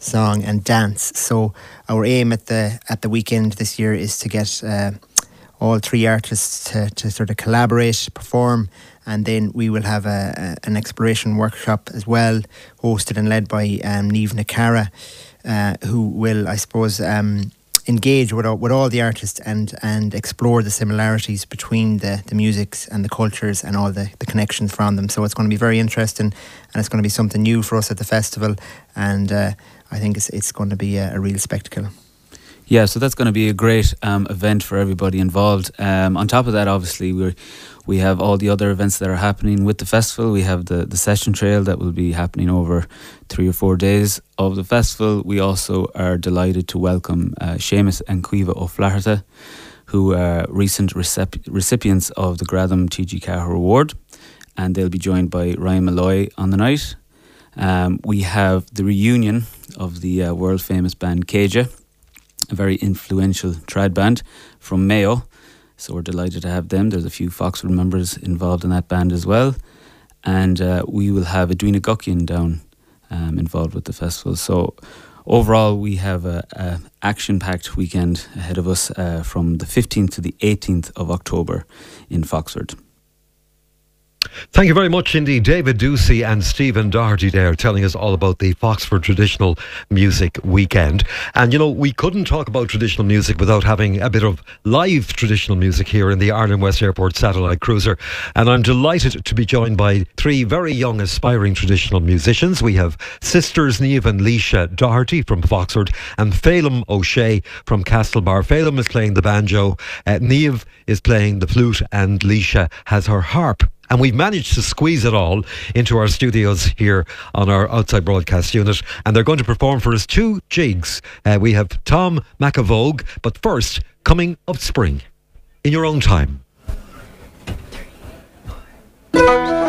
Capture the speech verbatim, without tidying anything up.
song and dance. So our aim at the at the weekend this year is to get uh, all three artists to, to sort of collaborate, perform, and then we will have a, a, an exploration workshop as well, hosted and led by um, Niamh Ní Cara, uh, who will, I suppose, um, engage with all, with all the artists and and explore the similarities between the, the musics and the cultures and all the, the connections from them. So it's going to be very interesting, and it's going to be something new for us at the festival, and uh, I think it's it's going to be a, a real spectacle. Yeah, so that's going to be a great um, event for everybody involved. Um, on top of that, obviously, we we have all the other events that are happening with the festival. We have the, the session trail that will be happening over three or four days of the festival. We also are delighted to welcome uh, Seamus and Caoimhe O'Flaherty, who are recent recip- recipients of the Gratham T G Cahir Award, and they'll be joined by Ryan Malloy on the night. Um, we have the reunion of the uh, world-famous band Céide, a very influential trad band from Mayo. So we're delighted to have them. There's a few Foxwood members involved in that band as well. And uh, we will have Edwina Guckian down um, involved with the festival. So overall, we have a, a action-packed weekend ahead of us uh, from the fifteenth to the eighteenth of October in Foxford. Thank you very much indeed, David Ducey and Stephen Doherty there, telling us all about the Foxford Traditional Music Weekend. And you know, we couldn't talk about traditional music without having a bit of live traditional music here in the Ireland West Airport Satellite Cruiser. And I'm delighted to be joined by three very young aspiring traditional musicians. We have sisters Niamh and Leisha Doherty from Foxford and Phelim O'Shea from Castlebar. Phelim is playing the banjo, uh, Niamh is playing the flute, and Leisha has her harp. And we've managed to squeeze it all into our studios here on our outside broadcast unit. And they're going to perform for us two jigs. Uh, we have Tom McAvogue, but first, Coming of Spring, in your own time.